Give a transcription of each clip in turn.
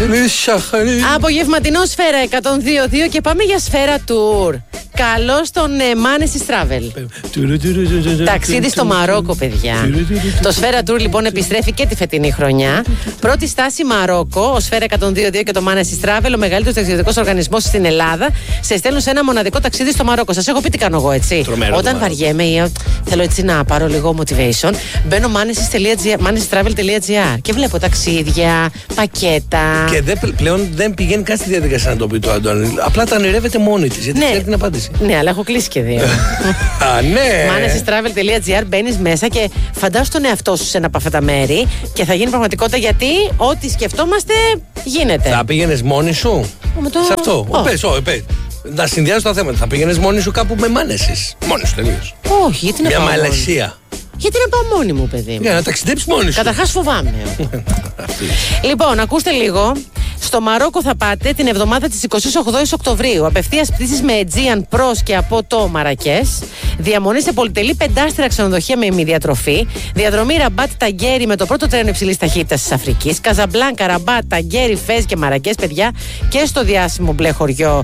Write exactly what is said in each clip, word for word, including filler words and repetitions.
Απογευματινό Σφαίρα εκατόν δύο κόμμα δύο και πάμε για Σφαίρα Tour. Καλώς τον ε, Manesis Travel. Ταξίδι στο Μαρόκο, παιδιά. Το Σφαίρα Tour λοιπόν επιστρέφει και τη φετινή χρονιά. Πρώτη στάση Μαρόκο. Ο Σφαίρα εκατόν δύο κόμμα δύο και το Manesis Travel, ο μεγαλύτερος ταξιδιωτικός οργανισμός στην Ελλάδα, σε στέλνουν σε ένα μοναδικό ταξίδι στο Μαρόκο. Σας έχω πει τι κάνω εγώ, έτσι. Τρομερό. Όταν βαριέμαι ή θέλω έτσι να πάρω λίγο motivation, μπαίνω manesis travel τελεία gr και βλέπω ταξίδια, πακέτα. Και δε, πλέον δεν πηγαίνει καν στη διαδικασία να το πει το Αντώνη. Απλά τα ονειρεύεται μόνη της. Γιατί ξέρει την απάντηση. Ναι, αλλά έχω κλείσει και δύο. Α, ναι. manesis travel τελεία gr, μπαίνεις μέσα και φαντάσου τον εαυτό σου σε ένα από αυτά τα μέρη και θα γίνει πραγματικότητα, γιατί ό,τι σκεφτόμαστε γίνεται. Θα πήγαινες μόνη σου το... σε αυτό? Oh. Πες, oh, πες. Να συνδυάζω τα θέματα. Θα πήγαινες μόνη σου κάπου με Manesis? Μόνη σου τελείως? Όχι, γιατί να μια πάω Μαλαισία? Γιατί να πάω μόνη μου, παιδί μου? Για να ταξιδέψεις μόνη σου. Καταρχάς φοβάμαι. Λοιπόν, ακούστε λίγο. Στο Μαρόκο θα πάτε την εβδομάδα της εικοστής ογδόης Οκτωβρίου. Απευθείας πτήσεις με Aegean προς και από το Μαρακές. Διαμονή σε πολυτελή πεντάστερα ξενοδοχεία με ημιδιατροφή. Διαδρομή Ραμπάτ Ταγκέρι με το πρώτο τρένο υψηλής ταχύτητας της Αφρικής. Καζαμπλάνκα, Ραμπάτ, Ταγκέρι, Φez και Μαρακές, παιδιά. Και στο διάσημο μπλε χωριό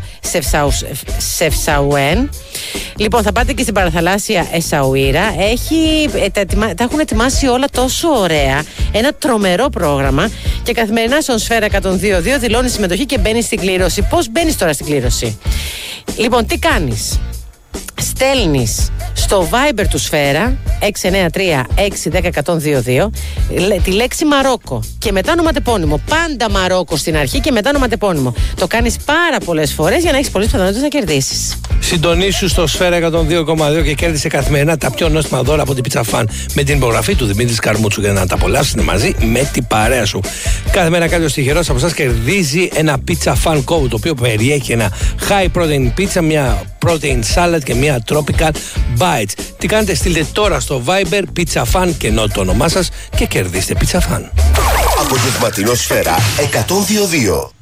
Σεφσαουέν. Λοιπόν, θα πάτε και στην παραθαλάσσια Εσαουίρα. Έχει, τα, τα έχουν ετοιμάσει όλα τόσο ωραία. Ένα τρομερό πρόγραμμα. Και καθημερινά στον Σφαίρα εκατόν δύο κόμμα δύο δηλώνει συμμετοχή και μπαίνει στην κλήρωση. Πώς μπαίνεις τώρα στην κλήρωση? Λοιπόν, τι κάνεις? Στέλνεις στο Viber του Σφαίρα έξι εννιά τρία έξι ένα μηδέν ένα μηδέν δύο δύο τη λέξη Μαρόκο και μετά ονοματεπώνυμο. Πάντα Μαρόκο στην αρχή και μετά ονοματεπώνυμο. Το κάνεις πάρα πολλές φορές για να έχεις πολλές πιθανότητες να κερδίσεις. Συντονίσου στο Σφαίρα εκατόν δύο κόμμα δύο και κέρδισε καθημερινά τα πιο νόστιμα δώρα από την Pizza Fan με την υπογραφή του Δημήτρη Καρμούτσου για να τα απολαύσετε μαζί με την παρέα σου. Καθημερινά κάποιος τυχερός από εσάς κερδίζει ένα Pizza Fan Code, το οποίο περιέχει ένα high protein pizza, μια protein salad και μια tropical bites. Τι κάνετε? Στείλτε τώρα στο Viber Pizza Fan και ενώ το όνομά σας και κερδίστε Pizza Fan. Απογευματινό Σφαίρα εκατόν δύο κόμμα δύο.